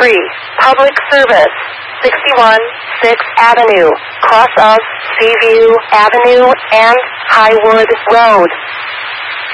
3. Public service. 61 6th Avenue, cross of Seaview Avenue and Highwood Road.